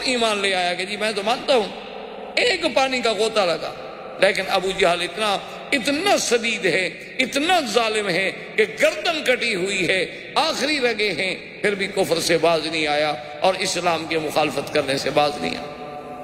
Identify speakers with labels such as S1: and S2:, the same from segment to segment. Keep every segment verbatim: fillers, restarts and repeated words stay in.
S1: ایمان لے آیا کہ جی میں تو مانتا ہوں، ایک پانی کا غوطہ لگا، لیکن ابو جہل اتنا اتنا شدید ہے، اتنا ظالم ہے کہ گردن کٹی ہوئی ہے، آخری رگے ہیں، پھر بھی کفر سے باز نہیں آیا اور اسلام کے مخالفت کرنے سے باز نہیں آیا۔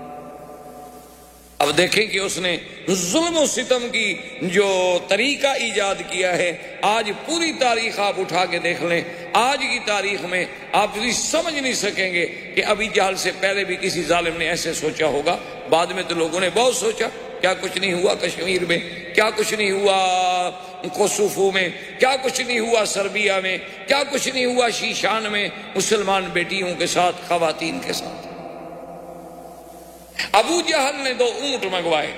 S1: اب دیکھیں کہ اس نے ظلم و ستم کی جو طریقہ ایجاد کیا ہے، آج پوری تاریخ آپ اٹھا کے دیکھ لیں، آج کی تاریخ میں آپ بھی سمجھ نہیں سکیں گے کہ ابی جہل سے پہلے بھی کسی ظالم نے ایسے سوچا ہوگا۔ بعد میں تو لوگوں نے بہت سوچا، کیا کچھ نہیں ہوا کشمیر میں، کیا کچھ نہیں ہوا کوسوفو میں، کیا کچھ نہیں ہوا سربیا میں، کیا کچھ نہیں ہوا شیشان میں مسلمان بیٹیوں کے ساتھ، خواتین کے ساتھ۔ ابو جہل نے دو اونٹ منگوائے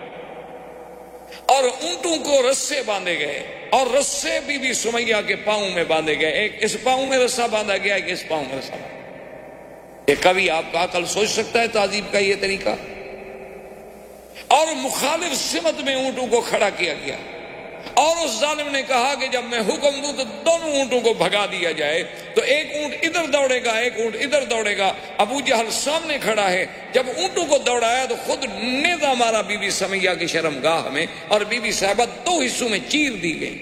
S1: اور اونٹوں کو رسے باندھے گئے، اور رسے بی بی سمیہ کے پاؤں میں باندھے گئے، ایک اس پاؤں میں رسا باندھا گیا، ایک اس پاؤں میں رسا باندھا گیا۔ یہ کبھی آپ کا عقل سوچ سکتا ہے تعذیب کا یہ طریقہ؟ اور مخالف سمت میں اونٹوں کو کھڑا کیا گیا، اور اس ظالم نے کہا کہ جب میں حکم دوں تو دونوں اونٹوں کو بھگا دیا جائے، تو ایک اونٹ ادھر دوڑے گا، ایک اونٹ ادھر دوڑے گا۔ ابو جہل سامنے کھڑا ہے، جب اونٹوں کو دوڑایا تو خود نیزہ مارا بی بی سمیہ کی شرمگاہ میں، اور بی بی صاحبہ دو حصوں میں چیر دی گئی۔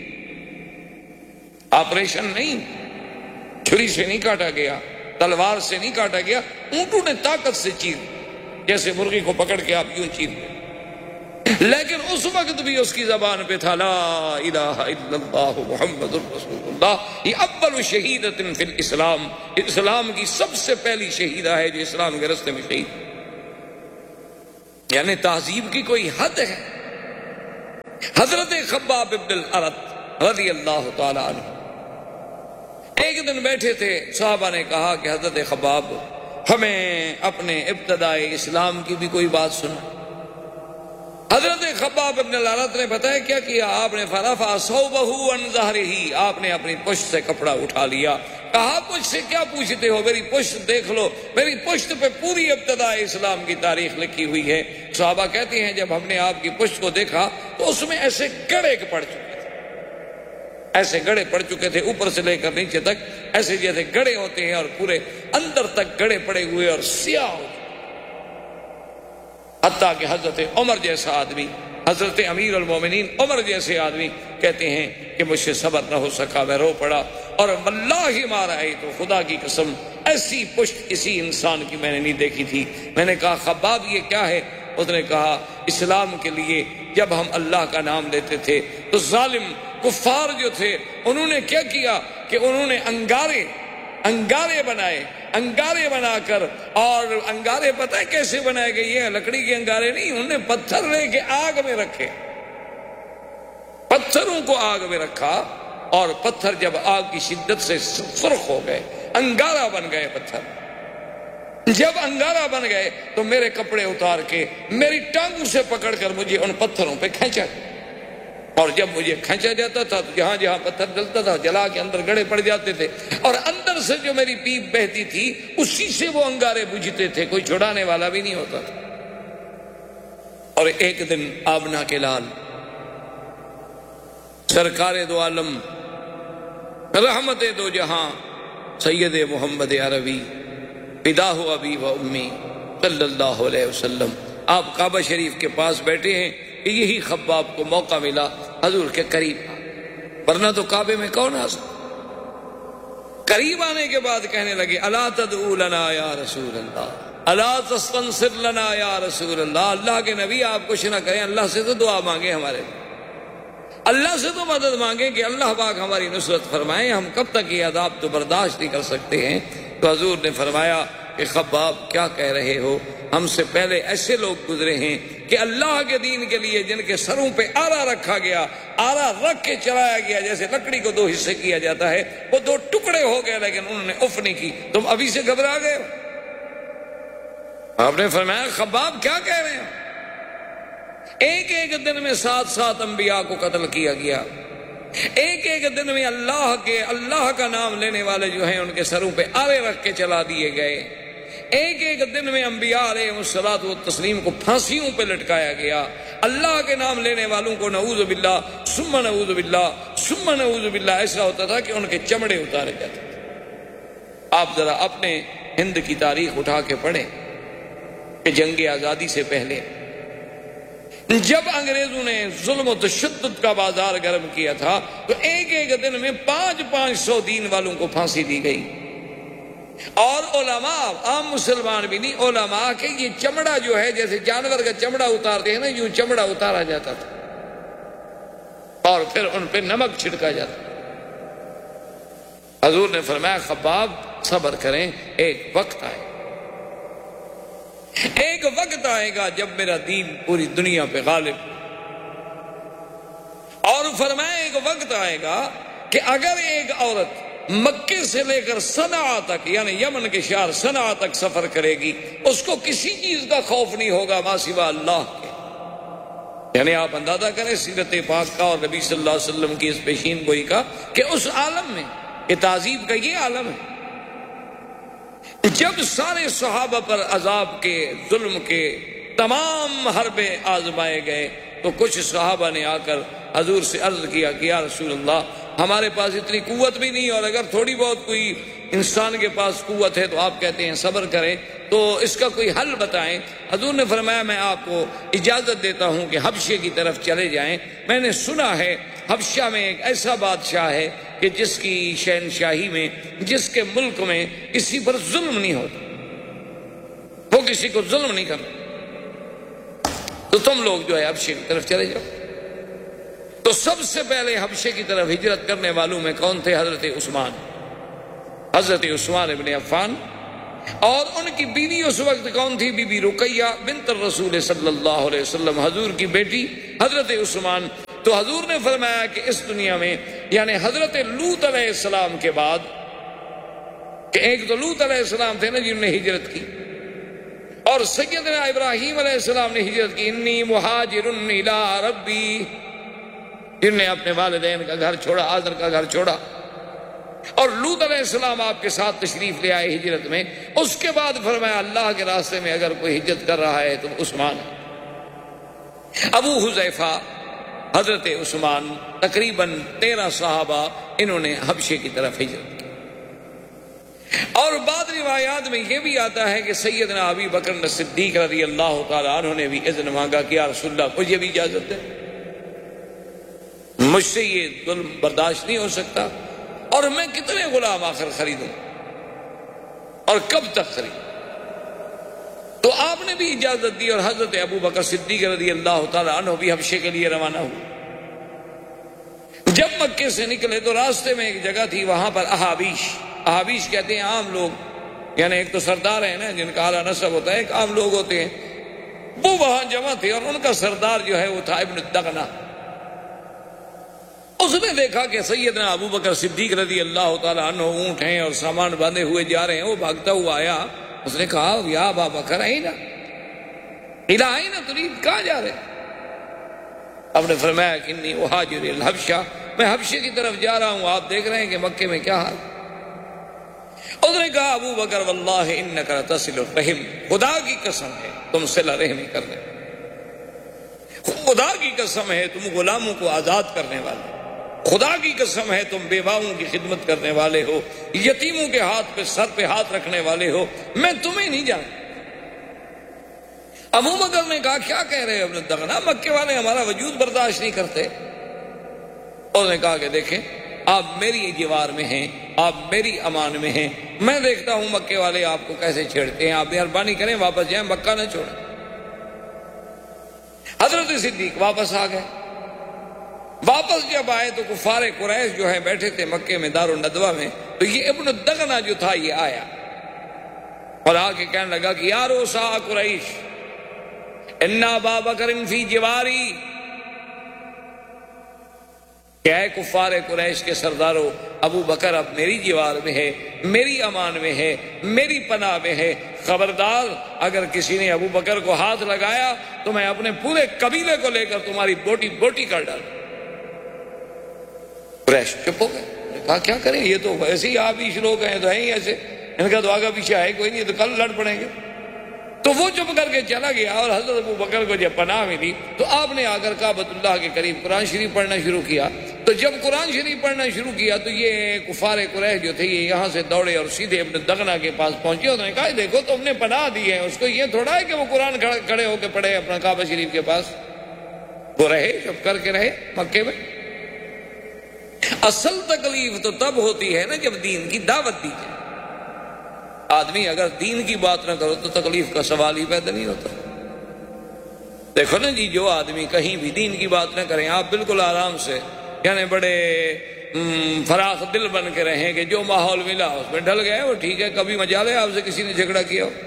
S1: آپریشن نہیں، چھری سے نہیں کاٹا گیا، تلوار سے نہیں کاٹا گیا، اونٹوں نے طاقت سے چیر، جیسے مرغی کو پکڑ کے آپ یوں چیر دیں۔ لیکن اس وقت بھی اس کی زبان پہ تھا لا الہ الا اللہ محمد الرسول اللہ۔ یہ اول شہیدۃ فی الاسلام، اسلام کی سب سے پہلی شہیدہ ہے جو اسلام کے راستے میں شہید۔ یعنی تہذیب کی کوئی حد ہے۔ حضرت خباب بن الارت رضی اللہ تعالی عنہ ایک دن بیٹھے تھے، صحابہ نے کہا کہ حضرت خباب ہمیں اپنے ابتدائی اسلام کی بھی کوئی بات سنا۔ حضرت خباب بن الارت نے بتایا کیا کیا، آپ نے فرفع ثوبہ عن ظہرہ، آپ نے اپنی پشت سے کپڑا اٹھا لیا، کہا مجھ سے کیا پوچھتے ہو، میری پشت دیکھ لو، میری پشت پہ پوری ابتداء اسلام کی تاریخ لکھی ہوئی ہے۔ صحابہ کہتے ہیں جب ہم نے آپ کی پشت کو دیکھا تو اس میں ایسے گڑے پڑ چکے تھے، ایسے گڑے پڑ چکے تھے، اوپر سے لے کر نیچے تک ایسے جیسے گڑے ہوتے ہیں، اور پورے اندر تک گڑے پڑے ہوئے اور سیاہ ہوتے، حتیٰ کہ حضرت عمر جیسا آدمی، حضرت امیر المومنین عمر جیسے آدمی کہتے ہیں کہ مجھ سے صبر نہ ہو سکا، میں رو پڑا، اور واللہ ما رأیت، تو خدا کی قسم ایسی پشت کسی انسان کی میں نے نہیں دیکھی تھی۔ میں نے کہا خباب یہ کیا ہے؟ اس نے کہا اسلام کے لیے جب ہم اللہ کا نام لیتے تھے تو ظالم کفار جو تھے انہوں نے کیا کیا کہ انہوں نے انگارے انگارے بنائے، انگارے بنا کر، اور انگارے پتہ ہے کیسے بنائے گئے؟ یہ لکڑی کے انگارے نہیں، انہوں نے پتھر لے کے آگ میں رکھے، پتھروں کو آگ میں رکھا، اور پتھر جب آگ کی شدت سے سرخ ہو گئے، انگارہ بن گئے پتھر۔ جب انگارہ بن گئے تو میرے کپڑے اتار کے میری ٹانگوں سے پکڑ کر مجھے ان پتھروں پہ کھینچا، اور جب مجھے کھینچا جاتا تھا تو جہاں جہاں پتھر جلتا تھا جلا کے اندر گڑے پڑ جاتے تھے، اور اندر سے جو میری پیپ بہتی تھی اسی سے وہ انگارے بجھتے تھے، کوئی چھڑانے والا بھی نہیں ہوتا تھا۔ اور ایک دن آبنا کے لال سرکار دو عالم رحمت دو جہاں سید محمد عربی فداہ ابی و امی صلی اللہ علیہ وسلم، آپ کعبہ شریف کے پاس بیٹھے ہیں کہ یہی خباب کو موقع ملا حضور کے قریب، ورنہ تو کعبے میں کون آ سکتا۔ قریب آنے کے بعد کہنے لگے الا تدعو لنا یا رسول اللہ، الا تستنصر لنا یا رسول اللہ، اللہ کے نبی آپ کچھ نہ کریں، اللہ سے تو دعا مانگیں، ہمارے اللہ سے تو مدد مانگیں کہ اللہ پاک ہماری نصرت فرمائیں، ہم کب تک یہ عذاب تو برداشت نہیں کر سکتے ہیں۔ تو حضور نے فرمایا کہ خباب کیا کہہ رہے ہو، ہم سے پہلے ایسے لوگ گزرے ہیں کہ اللہ کے دین کے لیے جن کے سروں پہ آرا رکھا گیا، آرا رکھ کے چلایا گیا، جیسے لکڑی کو دو حصے کیا جاتا ہے، وہ دو ٹکڑے ہو گئے لیکن انہوں نے اف نہیں کی، تم ابھی سے گھبرا گئے ہو۔ آپ نے فرمایا خباب کیا کہہ رہے ہیں؟ ایک ایک دن میں سات سات انبیاء کو قتل کیا گیا، ایک ایک دن میں اللہ کے اللہ کا نام لینے والے جو ہیں ان کے سروں پہ آرے رکھ کے چلا دیے گئے، ایک ایک دن میں انبیاء علیہ الصلوۃ والتسلیم کو پھانسیوں پہ لٹکایا گیا، اللہ کے نام لینے والوں کو نعوذ باللہ ثم نعوذ باللہ ثم نعوذ باللہ ایسا ہوتا تھا کہ ان کے چمڑے اتارے جاتے تھے۔ آپ ذرا اپنے ہند کی تاریخ اٹھا کے پڑھیں، کہ جنگ آزادی سے پہلے جب انگریزوں نے ظلم و تشدد کا بازار گرم کیا تھا تو ایک ایک دن میں پانچ پانچ سو دین والوں کو پھانسی دی گئی، اور علماء، عام مسلمان بھی نہیں، علماء کہ یہ چمڑا جو ہے جیسے جانور کا چمڑا اتارتے ہیں نا، یوں چمڑا اتارا جاتا تھا اور پھر ان پہ نمک چھڑکا جاتا۔ حضور نے فرمایا خباب صبر کریں، ایک وقت آئے ایک وقت آئے گا جب میرا دین پوری دنیا پہ غالب، اور فرمایا ایک وقت آئے گا کہ اگر ایک عورت مکے سے لے کر صنعاء تک، یعنی یمن کے شہر صنعاء تک سفر کرے گی، اس کو کسی چیز کا خوف نہیں ہوگا ما سوا اللہ کے۔ یعنی آپ اندازہ کریں سیرت پاک کا اور نبی صلی اللہ علیہ وسلم کی اس پیشین گوئی کا کہ اس عالم میں، یہ تہذیب کا یہ عالم ہے، جب سارے صحابہ پر عذاب کے، ظلم کے تمام حربے آزمائے گئے تو کچھ صحابہ نے آ کر حضور سے عرض کیا کہ یا رسول اللہ ہمارے پاس اتنی قوت بھی نہیں، اور اگر تھوڑی بہت کوئی انسان کے پاس قوت ہے تو آپ کہتے ہیں صبر کریں، تو اس کا کوئی حل بتائیں۔ حضور نے فرمایا میں آپ کو اجازت دیتا ہوں کہ حبشے کی طرف چلے جائیں، میں نے سنا ہے حبشہ میں ایک ایسا بادشاہ ہے کہ جس کی شہنشاہی میں، جس کے ملک میں کسی پر ظلم نہیں ہوتا، وہ کسی کو ظلم نہیں کرتا، تو تم لوگ جو ہے حبشے کی طرف چلے جاؤ۔ تو سب سے پہلے حبشے کی طرف ہجرت کرنے والوں میں کون تھے؟ حضرت عثمان، حضرت عثمان ابن عفان، اور ان کی بیوی اس وقت کون تھی؟ بی بی رقیہ بنت الرسول صلی اللہ علیہ وسلم، حضور کی بیٹی حضرت عثمان۔ تو حضور نے فرمایا کہ اس دنیا میں، یعنی حضرت لوط علیہ السلام کے بعد، کہ ایک تو لوط علیہ السلام تھے نا جنہوں نے ہجرت کی، اور سیدنا ابراہیم علیہ السلام نے ہجرت کی، انی مہاجر الی ربی، جن نے اپنے والدین کا گھر چھوڑا، آزر کا گھر چھوڑا، اور لوط علیہ السلام آپ کے ساتھ تشریف لے آئے ہجرت میں۔ اس کے بعد فرمایا اللہ کے راستے میں اگر کوئی ہجرت کر رہا ہے تو عثمان ہے۔ ابو حذیفہ، حضرت عثمان، تقریباً تیرہ صحابہ انہوں نے حبشے کی طرف ہجرت کی۔ اور بعض روایات میں یہ بھی آتا ہے کہ سیدنا ابی بکر صدیق رضی اللہ تعالیٰ عنہ نے بھی اذن مانگا کہ یا رسول اللہ مجھے بھی اجازت ہے، مجھ سے یہ ظلم برداشت نہیں ہو سکتا، اور میں کتنے غلام آخر خریدوں اور کب تک خریدوں؟ تو آپ نے بھی اجازت دی، اور حضرت ابو بکر صدیق رضی اللہ تعالیٰ عنہ بھی حبشے کے لیے روانہ ہوئے۔ جب مکے سے نکلے تو راستے میں ایک جگہ تھی، وہاں پر احابیش، احابیش کہتے ہیں عام لوگ، یعنی ایک تو سردار ہے نا جن کا اعلیٰ نسب ہوتا ہے، ایک عام لوگ ہوتے ہیں، وہ وہاں جمع تھے، اور ان کا سردار جو ہے وہ تھا ابن الدغنہ۔ اس نے دیکھا کہ سیدنا ابو بکر صدیق رضی اللہ تعالیٰ عنہ اونٹ ہیں اور سامان باندھے ہوئے جا رہے ہیں، وہ بھاگتا ہوا آیا، اس نے کہا یا ابا بکر اینا الہ اینا ترید، کہاں جا رہے؟ آپ نے فرمایا کہ انی اہاجر الحبشہ، میں حبشے کی طرف جا رہا ہوں، آپ دیکھ رہے ہیں کہ مکے میں کیا حال۔ اس نے کہا ابو بکر واللہ انک لتصل الرحم، خدا کی قسم ہے تم صلہ رحمی کرنے، خدا کی قسم ہے تم غلاموں کو آزاد کرنے والے، خدا کی قسم ہے تم بیواؤں کی خدمت کرنے والے ہو، یتیموں کے ہاتھ پہ سر پہ ہاتھ رکھنے والے ہو، میں تمہیں نہیں جانتا۔ ابو بکر نے کہا کیا کہہ رہے ابن الدغنہ، مکے والے ہمارا وجود برداشت نہیں کرتے۔ انہوں نے کہا کہ دیکھیں آپ میری جوار میں ہیں، آپ میری امان میں ہیں، میں دیکھتا ہوں مکے والے آپ کو کیسے چھیڑتے ہیں، آپ مہربانی کریں واپس جائیں، مکہ نہ چھوڑیں۔ حضرت صدیق واپس آ گئے۔ واپس جب آئے تو کفار قریش جو ہیں بیٹھے تھے مکے میں دار الندوہ میں، تو یہ ابن الدغنہ جو تھا یہ آیا اور آ کے کہنے لگا کہ یا روسا قریش ان ابا بکر فی جواری، کیا ہے کفار قریش کے سرداروں، ابو بکر اب میری جوار میں ہے، میری امان میں ہے، میری پناہ میں ہے، خبردار اگر کسی نے ابو بکر کو ہاتھ لگایا تو میں اپنے پورے قبیلے کو لے کر تمہاری بوٹی بوٹی کر ڈالوں۔ قریش چپ ہو گئے، کہا کیا کریں، یہ تو ویسے ہی آپ ہی لوگ ہیں، تو ہیں ہی ایسے، ان کا تو آگا پیچھے ہے کوئی نہیں، تو کل لڑ پڑیں گے۔ تو وہ چپ کر کے چلا گیا، اور حضرت ابو بکر کو جب پناہ ملی تو آپ نے آ کر کعبۃ اللہ کے قریب قرآن شریف پڑھنا شروع کیا۔ تو جب قرآن شریف پڑھنا شروع کیا تو یہ کفار قریش جو تھے یہ یہاں سے دوڑے اور سیدھے ابن دغنہ کے پاس پہنچے۔ انہوں نے کہا دیکھو تم نے پناہ دی ہے، اس کو یہ تھوڑا ہے کہ وہ قرآن کھڑے ہو کے پڑھے اپنا کعبہ شریف کے پاس، وہ رہے چپ کر کے رہے مکے میں۔ اصل تکلیف تو تب ہوتی ہے نا جب دین کی دعوت دی جائے۔ آدمی اگر دین کی بات نہ کرو تو تکلیف کا سوال ہی پیدا نہیں ہوتا۔ دیکھو نا جی، جو آدمی کہیں بھی دین کی بات نہ کریں، آپ بالکل آرام سے یعنی بڑے فراخ دل بن کے رہیں کہ جو ماحول ملا اس میں ڈھل گئے، وہ ٹھیک ہے، کبھی مجال ہے آپ سے کسی نے جھگڑا کیا ہو۔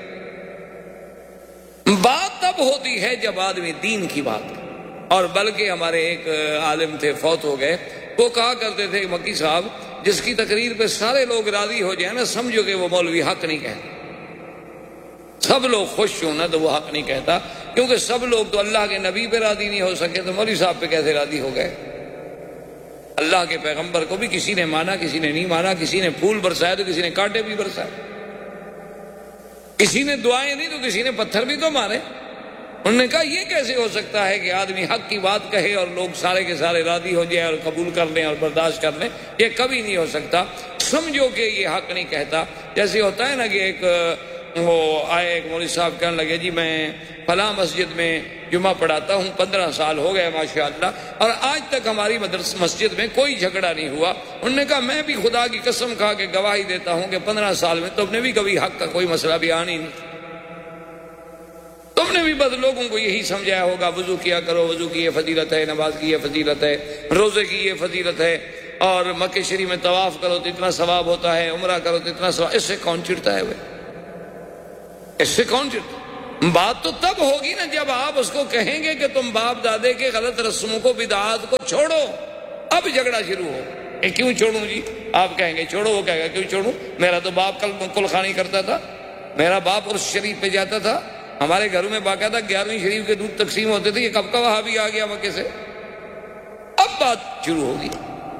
S1: بات تب ہوتی ہے جب آدمی دین کی بات کرے۔ اور بلکہ ہمارے ایک عالم تھے، فوت ہو گئے، وہ کہا کرتے تھے مکی صاحب جس کی تقریر پہ سارے لوگ راضی ہو جائیں نا، سمجھو کہ وہ مولوی حق نہیں کہتا۔ سب لوگ خوش ہوں نا تو وہ حق نہیں کہتا، کیونکہ سب لوگ تو اللہ کے نبی پہ راضی نہیں ہو سکے تو مولوی صاحب پہ کیسے راضی ہو گئے؟ اللہ کے پیغمبر کو بھی کسی نے مانا، کسی نے نہیں مانا، کسی نے پھول برسائے تو کسی نے کانٹے بھی برسائے، کسی نے دعائیں دی تو کسی نے پتھر بھی تو مارے۔ انہوں نے کہا یہ کیسے ہو سکتا ہے کہ آدمی حق کی بات کہے اور لوگ سارے کے سارے راضی ہو جائے اور قبول کر لیں اور برداشت کر لیں؟ یہ کبھی نہیں ہو سکتا۔ سمجھو کہ یہ حق نہیں کہتا۔ جیسے ہوتا ہے نا کہ ایک وہ آئے ایک مولوی صاحب کہنے لگے جی میں فلاں مسجد میں جمعہ پڑھاتا ہوں، پندرہ سال ہو گئے ماشاءاللہ، اور آج تک ہماری مدرسہ مسجد میں کوئی جھگڑا نہیں ہوا۔ انہوں نے کہا میں بھی خدا کی قسم کھا کے گواہی دیتا ہوں کہ پندرہ سال میں تم نے بھی کبھی حق کا کوئی مسئلہ بیان ہی نہیں، تم نے بھی بس لوگوں کو یہی سمجھایا ہوگا وضو کیا کرو، وضو کی یہ فضیلت ہے، نماز کی یہ فضیلت ہے، روزے کی یہ فضیلت ہے، اور مکہ شریف میں طواف کرو تو اتنا ثواب ہوتا ہے، عمرہ کرو تو اتنا ثواب۔ اس سے کون چڑھتا ہے؟ وہ اس سے کون چڑھتا؟ بات تو تب ہوگی نا جب آپ اس کو کہیں گے کہ تم باپ دادے کے غلط رسموں کو، بدعات کو چھوڑو۔ اب جھگڑا شروع ہو، اے کیوں چھوڑوں جی؟ آپ کہیں گے چھوڑو، وہ کہے گا کیوں چھوڑوں؟ میرا تو باپ کل کل خانی کرتا تھا، میرا باپ عرس شریف پہ جاتا تھا، ہمارے گھروں میں باقاعدہ گیارہویں شریف کے دودھ تقسیم ہوتے تھے، یہ کب کا وہابی آ گیا مکے سے؟ اب بات شروع ہوگی۔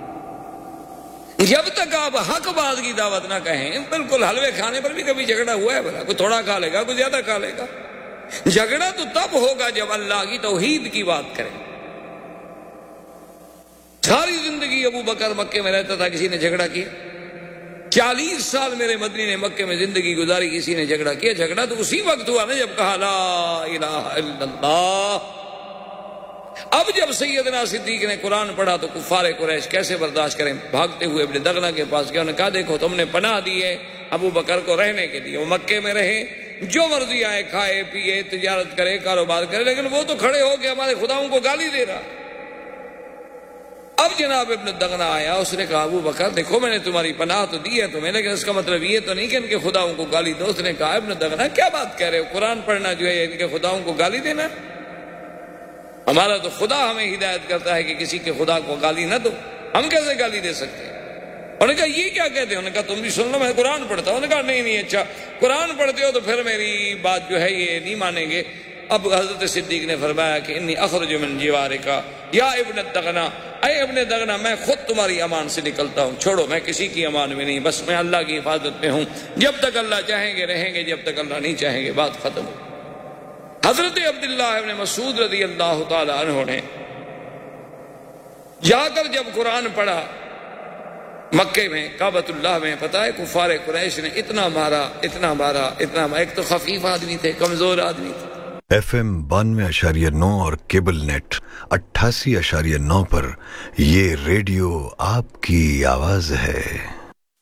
S1: جب تک آپ حق بات کی دعوت نہ کہیں، بالکل حلوے کھانے پر بھی کبھی جھگڑا ہوا ہے بھلا؟ کوئی تھوڑا کھا لے گا، کوئی زیادہ کھا لے گا۔ جھگڑا تو تب ہوگا جب اللہ کی توحید کی بات کریں۔ ساری زندگی ابو بکر مکے میں رہتا تھا، کسی نے جھگڑا کیا؟ چالیس سال میرے مدنی نے مکے میں زندگی گزاری، کسی نے جھگڑا کیا؟ جھگڑا تو اسی وقت ہوا نا جب کہا لا الہ الا اللہ۔ اب جب سیدنا صدیق نے قرآن پڑھا تو کفار قریش کیسے برداشت کریں؟ بھاگتے ہوئے ابن دغنہ کے پاس گیا، انہوں نے کہا دیکھو تم نے پناہ دی ہے ابو بکر کو رہنے کے لیے، وہ مکے میں رہے، جو مرضی آئے، کھائے پیے، تجارت کرے، کاروبار کرے، لیکن وہ تو کھڑے ہو کے ہمارے خداؤں کو گالی دے رہا۔ اب جناب ابن دغنہ آیا، اس نے کہا ابو بکر دیکھو میں نے تمہاری پناہ تو دی ہے تمہیں، لیکن اس کا مطلب یہ تو نہیں کہ ان کے خداؤں کو گالی دو۔ اس نے کہا ابن دغنہ کیا بات کہہ رہے ہو؟ قرآن پڑھنا جو ہے ان کے خداؤں کو گالی دینا؟ ہمارا تو خدا ہمیں ہدایت کرتا ہے کہ کسی کے خدا کو گالی نہ دو، ہم کیسے گالی دے سکتے ہیں؟ انہوں نے کہا یہ کیا کہتے ہیں؟ انہوں نے کہا تم بھی سن لو، میں قرآن پڑھتا ہوں۔ انہوں نے کہا نہیں نہیں اچھا قرآن پڑھتے ہو تو پھر میری بات جو ہے یہ نہیں مانیں گے۔ اب حضرت صدیق نے فرمایا کہ انی اخرج من جوارک یا ابن دغنہ، اے ابن دغنہ میں خود تمہاری امان سے نکلتا ہوں، چھوڑو میں کسی کی امان میں نہیں، بس میں اللہ کی حفاظت میں ہوں، جب تک اللہ چاہیں گے رہیں گے، جب تک اللہ نہیں چاہیں گے بات ختم ہو۔ حضرت عبداللہ ابن مسعود رضی اللہ تعالی عنہ نے جا کر جب قرآن پڑھا مکے میں کعبۃ اللہ میں، پتہ ہے کفار قریش نے اتنا مارا اتنا مارا اتنا مارا، ایک تو خفیف آدمی تھے، کمزور آدمی تھے۔
S2: ایف ایم بانوے اشاریہ نو اور کیبل نیٹ اٹھاسی اشاریہ نو پر یہ ریڈیو آپ کی آواز ہے۔